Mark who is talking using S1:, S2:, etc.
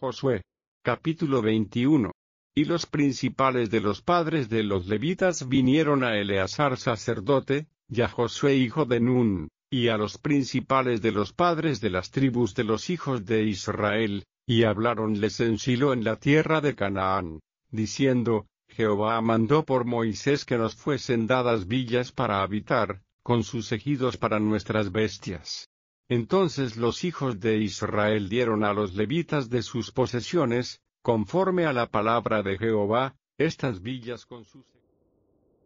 S1: Josué. Capítulo 21. Y los principales de los padres de los levitas vinieron a Eleazar sacerdote, y a Josué hijo de Nun, y a los principales de los padres de las tribus de los hijos de Israel, y habláronles en Silo en la tierra de Canaán, diciendo: Jehová mandó por Moisés que nos fuesen dadas villas para habitar, con sus ejidos para nuestras bestias. Entonces los hijos de Israel dieron a los levitas de sus posesiones, conforme a la palabra de Jehová, estas villas con sus